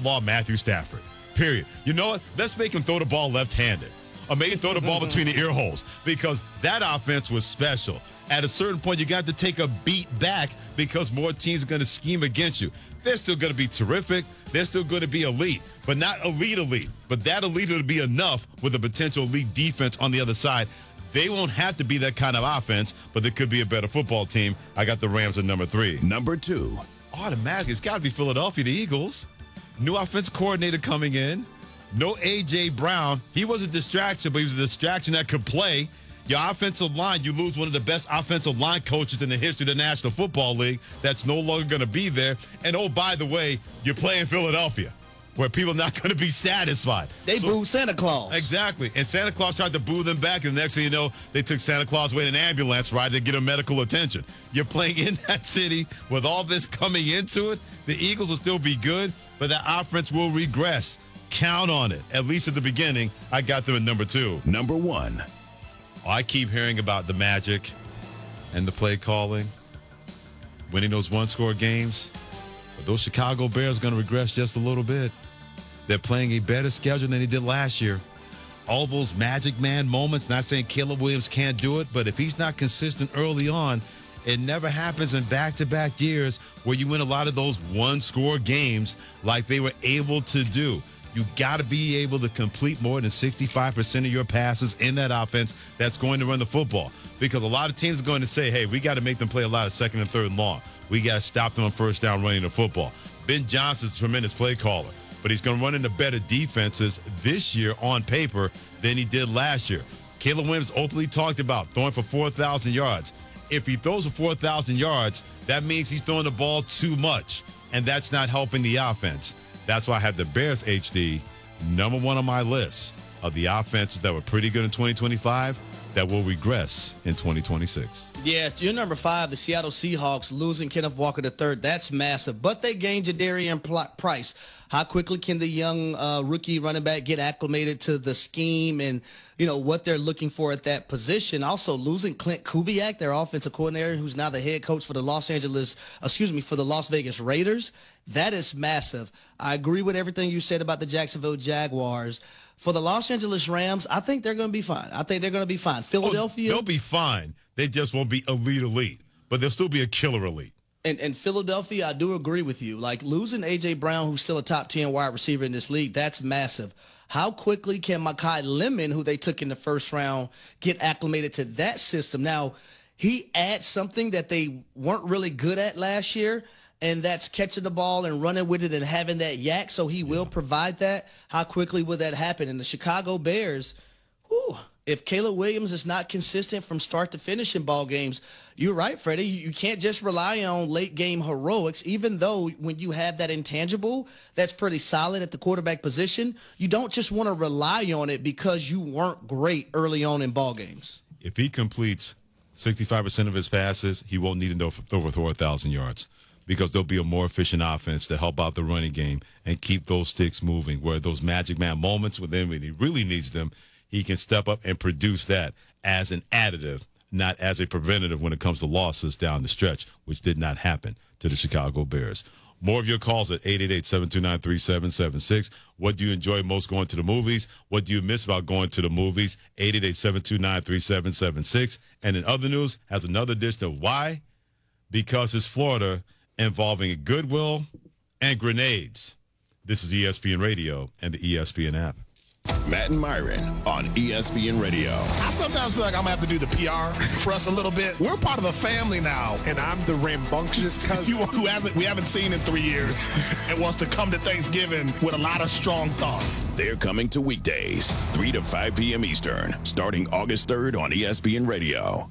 outlaw Matthew Stafford. Period. You know what? Let's make him throw the ball left-handed. Or maybe throw the ball between the ear holes, because that offense was special. At a certain point, you got to take a beat back because more teams are going to scheme against you. They're still going to be terrific. They're still going to be elite, but not elite. But that elite will be enough with a potential elite defense on the other side. They won't have to be that kind of offense, but they could be a better football team. I got the Rams at number 3. Number 2. Automatic. It's got to be Philadelphia, the Eagles. New offense coordinator coming in. No A.J. Brown. He was a distraction, but he was a distraction that could play. Your offensive line, you lose one of the best offensive line coaches in the history of the National Football League. That's no longer going to be there. And, oh, by the way, you're playing Philadelphia, where people are not going to be satisfied. They booed Santa Claus. Exactly. And Santa Claus tried to boo them back, and the next thing you know, they took Santa Claus away in an ambulance ride to get him medical attention. You're playing in that city with all this coming into it. The Eagles will still be good, but that offense will regress. Count on it. At least at the beginning, I got them at number 2. Number 1. I keep hearing about the magic and the play calling, winning those one-score games. But those Chicago Bears are going to regress just a little bit. They're playing a better schedule than they did last year. All those magic man moments, not saying Caleb Williams can't do it, but if he's not consistent early on, it never happens in back-to-back years where you win a lot of those one-score games like they were able to do. You got to be able to complete more than 65% of your passes in that offense that's going to run the football. Because a lot of teams are going to say, hey, we got to make them play a lot of second and third and long. We got to stop them on first down running the football. Ben Johnson's a tremendous play caller, but he's going to run into better defenses this year on paper than he did last year. Caleb Williams openly talked about throwing for 4,000 yards. If he throws for 4,000 yards, that means he's throwing the ball too much, and that's not helping the offense. That's why I have the Bears HD number 1 on my list of the offenses that were pretty good in 2025 that will regress in 2026. Yeah, you're number 5, the Seattle Seahawks, losing Kenneth Walker III. That's massive. But they gained Jadarian Price. How quickly can the young rookie running back get acclimated to the scheme and, you know, what they're looking for at that position? Also, losing Clint Kubiak, their offensive coordinator, who's now the head coach for the Las Vegas Raiders. That is massive. I agree with everything you said about the Jacksonville Jaguars. For the Los Angeles Rams, I think they're going to be fine. Philadelphia. They'll be fine. They just won't be elite, but they'll still be a killer elite. And Philadelphia, I do agree with you. Like, losing A.J. Brown, who's still a top 10 wide receiver in this league, that's massive. How quickly can Mekhi Lemon, who they took in the first round, get acclimated to that system? Now, he adds something that they weren't really good at last year, and that's catching the ball and running with it and having that yak, so he will provide that. How quickly will that happen? And the Chicago Bears, if Caleb Williams is not consistent from start to finish in ball games, you're right, Freddie. You can't just rely on late-game heroics, even though when you have that intangible that's pretty solid at the quarterback position, you don't just want to rely on it because you weren't great early on in ball games. If he completes 65% of his passes, he won't need to throw for 1,000 yards because there'll be a more efficient offense to help out the running game and keep those sticks moving, where those magic man moments with him when he really needs them, he can step up and produce that as an additive, not as a preventative when it comes to losses down the stretch, which did not happen to the Chicago Bears. More of your calls at 888-729-3776. What do you enjoy most going to the movies? What do you miss about going to the movies? 888-729-3776. And in other news, has another edition of Why? Because it's Florida, involving Goodwill and grenades. This is ESPN Radio and the ESPN app. Matt and Myron on ESPN Radio. I sometimes feel like I'm going to have to do the PR for us a little bit. We're part of a family now. And I'm the rambunctious cousin we haven't seen in 3 years and wants to come to Thanksgiving with a lot of strong thoughts. They're coming to weekdays, 3 to 5 p.m. Eastern, starting August 3rd on ESPN Radio.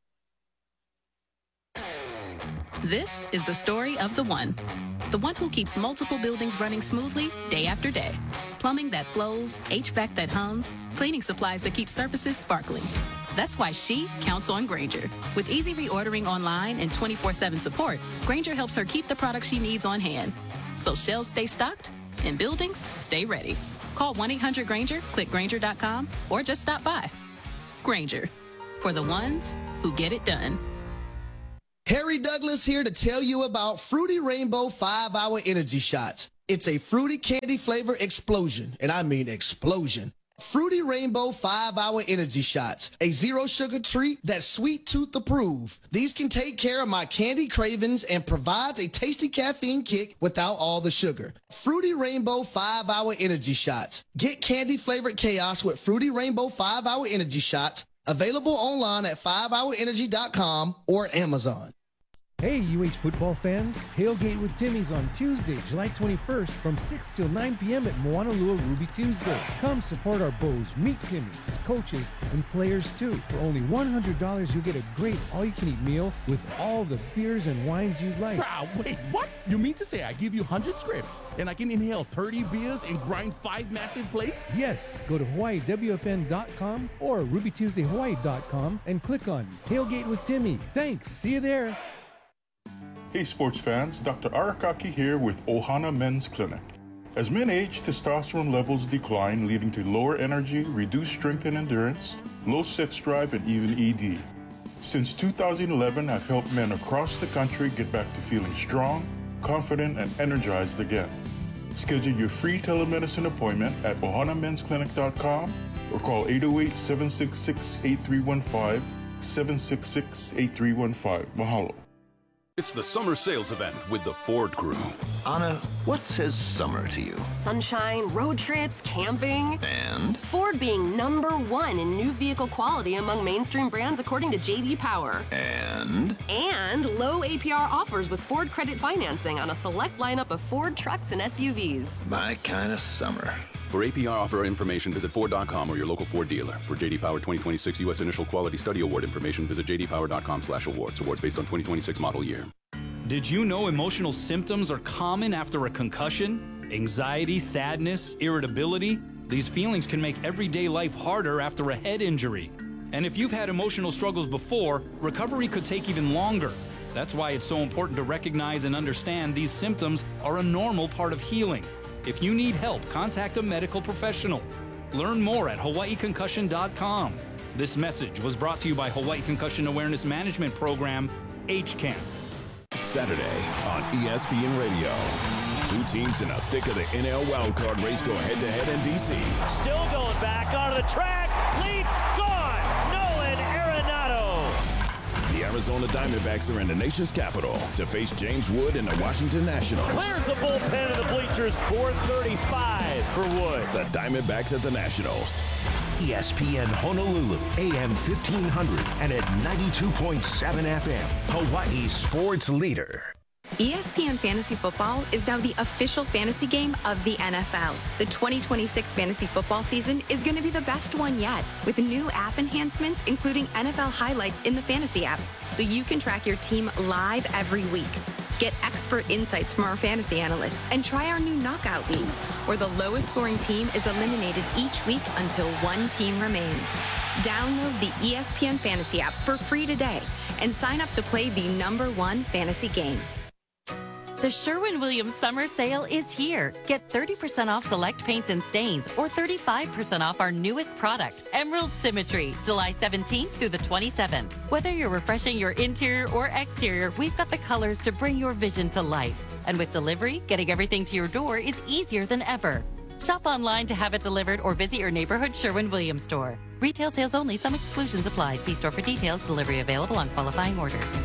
This is the story of the one who keeps multiple buildings running smoothly day after day. Plumbing that flows, HVAC that hums, cleaning supplies that keep surfaces sparkling. That's why she counts on Grainger. With easy reordering online and 24/7 support, Grainger helps her keep the products she needs on hand. So shelves stay stocked and buildings stay ready. Call 1-800-GRAINGER, click Grainger.com, or just stop by. Grainger, for the ones who get it done. Harry Douglas here to tell you about Fruity Rainbow 5-Hour Energy Shots. It's a fruity candy flavor explosion, and I mean explosion. Fruity Rainbow 5-Hour Energy Shots, a zero sugar treat that's sweet tooth approved. These can take care of my candy cravings and provides a tasty caffeine kick without all the sugar. Fruity Rainbow 5-Hour Energy Shots. Get candy flavored chaos with Fruity Rainbow 5-Hour Energy Shots. Available online at 5hourenergy.com or Amazon. Hey, UH football fans, Tailgate with Timmy's on Tuesday, July 21st from 6 till 9 p.m. at Moanalua Ruby Tuesday. Come support our Bows, meet Timmy, his coaches, and players too. For only $100, you'll get a great all-you-can-eat meal with all the beers and wines you'd like. Wait, what? You mean to say I give you 100 scripts and I can inhale 30 beers and grind 5 massive plates? Yes, go to HawaiiWFN.com or RubyTuesdayHawaii.com and click on Tailgate with Timmy. Thanks, see you there. Hey sports fans, Dr. Arakaki here with Ohana Men's Clinic. As men age, testosterone levels decline, leading to lower energy, reduced strength and endurance, low sex drive, and even ED. Since 2011, I've helped men across the country get back to feeling strong, confident, and energized again. Schedule your free telemedicine appointment at ohanamensclinic.com or call 808-766-8315, 766-8315. Mahalo. It's the summer sales event with the Ford Crew. Anna, what says summer to you? Sunshine, road trips, camping. And? Ford being #1 in new vehicle quality among mainstream brands according to J.D. Power. And? And low APR offers with Ford credit financing on a select lineup of Ford trucks and SUVs. My kind of summer. For APR offer information, visit Ford.com or your local Ford dealer. For J.D. Power 2026 U.S. Initial Quality Study Award information, visit jdpower.com/awards. Awards based on 2026 model year. Did you know emotional symptoms are common after a concussion? Anxiety, sadness, irritability? These feelings can make everyday life harder after a head injury. And if you've had emotional struggles before, recovery could take even longer. That's why it's so important to recognize and understand these symptoms are a normal part of healing. If you need help, contact a medical professional. Learn more at hawaiiconcussion.com. This message was brought to you by Hawaii Concussion Awareness Management Program, HCAM. Saturday on ESPN Radio. 2 teams in the thick of the NL wildcard race go head-to-head in D.C. Still going back onto the track. Leaps gone. Nolan Arenado. The Arizona Diamondbacks are in the nation's capital to face James Wood and the Washington Nationals. Clears the bullpen of the bleachers. 435 for Wood. The Diamondbacks at the Nationals. ESPN Honolulu, AM 1500 and at 92.7 FM, Hawaii's sports leader. ESPN Fantasy Football is now the official fantasy game of the NFL. The 2026 fantasy football season is going to be the best one yet, with new app enhancements including NFL highlights in the fantasy app, so you can track your team live every week. Get expert insights from our fantasy analysts and try our new knockout leagues, where the lowest scoring team is eliminated each week until one team remains. Download the ESPN Fantasy app for free today and sign up to play the #1 fantasy game. The Sherwin-Williams summer sale is here. Get 30% off select paints and stains or 35% off our newest product, Emerald Symmetry, July 17th through the 27th. Whether you're refreshing your interior or exterior, we've got the colors to bring your vision to life. And with delivery, getting everything to your door is easier than ever. Shop online to have it delivered or visit your neighborhood Sherwin-Williams store. Retail sales only. Some exclusions apply. See store for details. Delivery available on qualifying orders.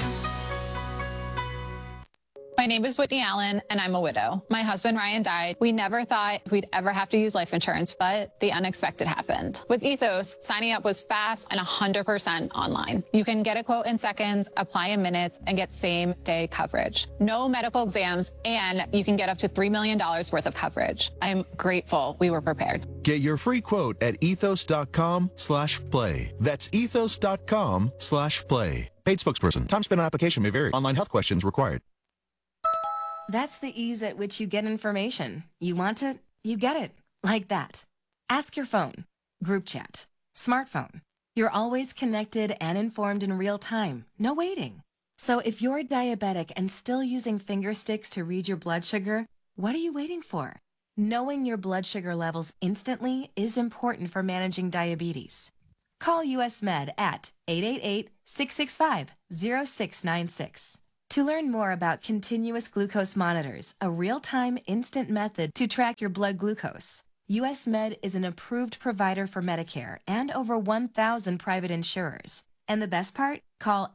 My name is Whitney Allen, and I'm a widow. My husband, Ryan, died. We never thought we'd ever have to use life insurance, but the unexpected happened. With Ethos, signing up was fast and 100% online. You can get a quote in seconds, apply in minutes, and get same-day coverage. No medical exams, and you can get up to $3 million worth of coverage. I'm grateful we were prepared. Get your free quote at ethos.com/play. That's ethos.com/play. Paid spokesperson. Time spent on application may vary. Online health questions required. That's the ease at which you get information. You want it, you get it. Like that. Ask your phone. Group chat. Smartphone. You're always connected and informed in real time. No waiting. So if you're diabetic and still using finger sticks to read your blood sugar, what are you waiting for? Knowing your blood sugar levels instantly is important for managing diabetes. Call US Med at 888-665-0696. To learn more about continuous glucose monitors, a real-time instant method to track your blood glucose, US Med is an approved provider for Medicare and over 1,000 private insurers. And the best part? Call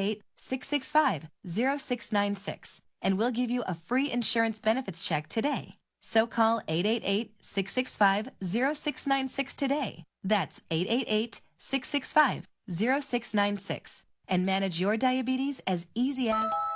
888-665-0696 and we'll give you a free insurance benefits check today. So call 888-665-0696 today. That's 888-665-0696 and manage your diabetes as easy as